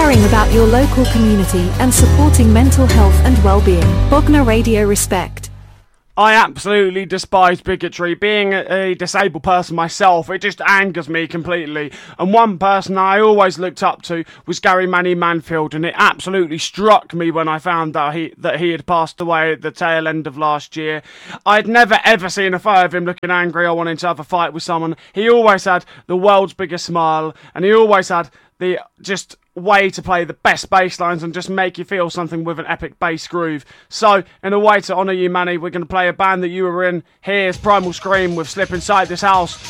caring about your local community and supporting mental health and well-being. Bognor Radio Respect. I absolutely despise bigotry. Being a disabled person myself, it just angers me completely. And one person I always looked up to was Gary Manny Manfield, and it absolutely struck me when I found out that he had passed away at the tail end of last year. I'd never ever seen a photo of him looking angry or wanting to have a fight with someone. He always had the world's biggest smile, and he always had the just way to play the best bass lines and just make you feel something with an epic bass groove. So, in a way to honour you, Manny, we're going to play a band that you were in. Here's Primal Scream with Slip Inside This House.